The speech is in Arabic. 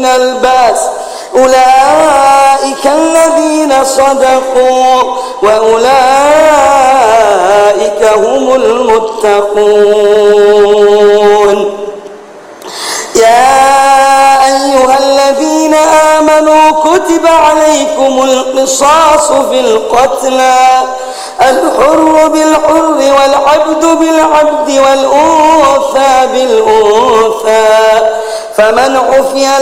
من البأس أولئك الذين صدقوا وأولئك هم المتقون. يا أيها الذين آمنوا كتب عليكم القصاص في القتلى الحر بالحر والعبد بالعبد والأنثى بالأنثى فمن عفي